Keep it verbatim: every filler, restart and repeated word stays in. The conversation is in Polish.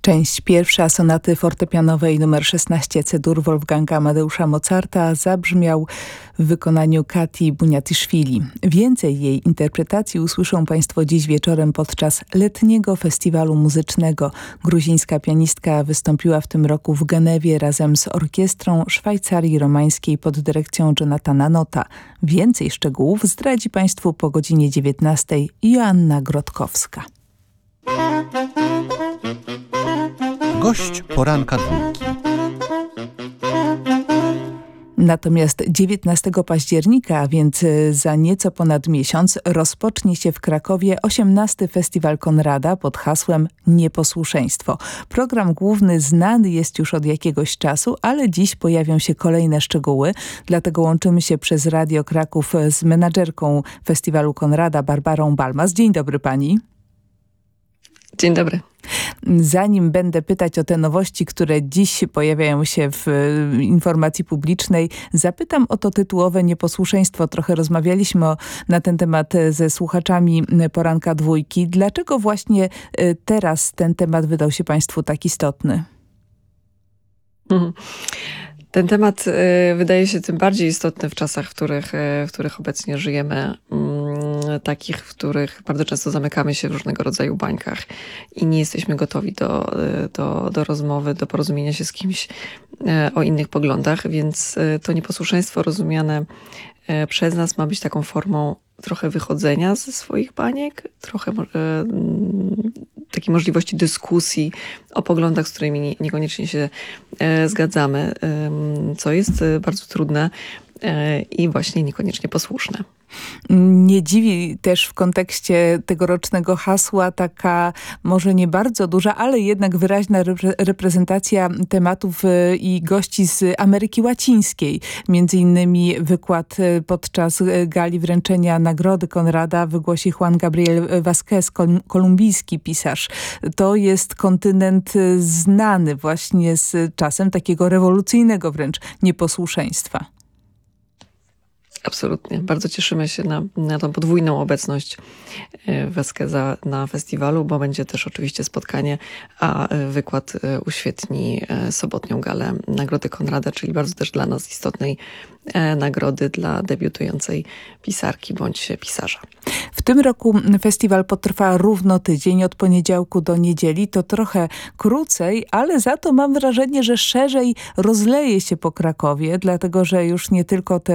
Część pierwsza sonaty fortepianowej nr szesnaście C-dur Wolfganga Amadeusza Mozarta zabrzmiał w wykonaniu Kati Buniatyszwili. Więcej jej interpretacji usłyszą Państwo dziś wieczorem podczas letniego festiwalu muzycznego. Gruzińska pianistka wystąpiła w tym roku w Genewie razem z orkiestrą Szwajcarii Romańskiej pod dyrekcją Jonathana Nota. Więcej szczegółów zdradzi Państwu po godzinie dziewiętnastej Joanna Grotkowska. Gość poranka dwójki. Natomiast dziewiętnastego października, a więc za nieco ponad miesiąc, rozpocznie się w Krakowie osiemnasty Festiwal Konrada pod hasłem Nieposłuszeństwo. Program główny znany jest już od jakiegoś czasu, ale dziś pojawią się kolejne szczegóły. Dlatego łączymy się przez Radio Kraków z menadżerką Festiwalu Konrada Barbarą Balmas. Dzień dobry pani. Dzień dobry. Zanim będę pytać o te nowości, które dziś pojawiają się w informacji publicznej, zapytam o to tytułowe nieposłuszeństwo. Trochę rozmawialiśmy o, na ten temat ze słuchaczami Poranka Dwójki. Dlaczego właśnie teraz ten temat wydał się Państwu tak istotny? Mhm. Ten temat y, wydaje się tym bardziej istotny w czasach, w których, y, w których obecnie żyjemy. Y, takich, w których bardzo często zamykamy się w różnego rodzaju bańkach i nie jesteśmy gotowi do, y, do, do rozmowy, do porozumienia się z kimś y, o innych poglądach, więc y, to nieposłuszeństwo rozumiane y, przez nas ma być taką formą trochę wychodzenia ze swoich baniek, trochę y, takiej możliwości dyskusji o poglądach, z którymi nie, niekoniecznie się e, zgadzamy, e, co jest e, bardzo trudne e, i właśnie niekoniecznie posłuszne. Nie dziwi też w kontekście tegorocznego hasła taka może nie bardzo duża, ale jednak wyraźna repre- reprezentacja tematów i gości z Ameryki Łacińskiej. Między innymi wykład podczas gali wręczenia Nagrody Konrada wygłosi Juan Gabriel Vázquez, kol- kolumbijski pisarz. To jest kontynent znany właśnie z czasem takiego rewolucyjnego wręcz nieposłuszeństwa. Absolutnie. Bardzo cieszymy się na, na tą podwójną obecność Vázqueza na festiwalu, bo będzie też oczywiście spotkanie, a wykład uświetni sobotnią galę Nagrody Konrada, czyli bardzo też dla nas istotnej nagrody dla debiutującej pisarki bądź pisarza. W tym roku festiwal potrwa równo tydzień, od poniedziałku do niedzieli. To trochę krócej, ale za to mam wrażenie, że szerzej rozleje się po Krakowie, dlatego że już nie tylko te